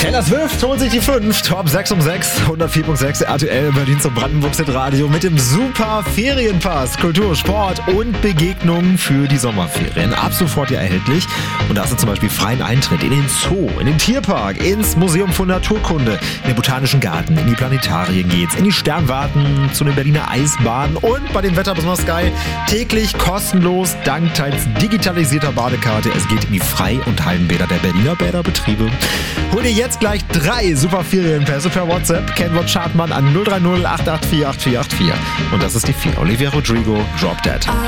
Taylor Swift holt sich die 5, Top 6 um 6, 104.6 RTL Berlin zum Brandenburgs-Radio mit dem super Ferienpass, Kultur, Sport und Begegnungen für die Sommerferien. Ab sofort ja erhältlich. Und da hast du zum Beispiel freien Eintritt in den Zoo, in den Tierpark, ins Museum für Naturkunde, in den Botanischen Garten, in die Planetarien geht's, in die Sternwarten, zu den Berliner Eisbahnen und bei dem Wetter besonders geil, täglich kostenlos, dank teils digitalisierter Badekarte. Es geht in die Frei- und Hallenbäder der Berliner Bäderbetriebe. Hol dir jetzt gleich 3 super Ferienpässe per WhatsApp. Kennwort Schartmann an 030 884 8484. Und das ist die 4. Olivia Rodrigo, Drop Dead.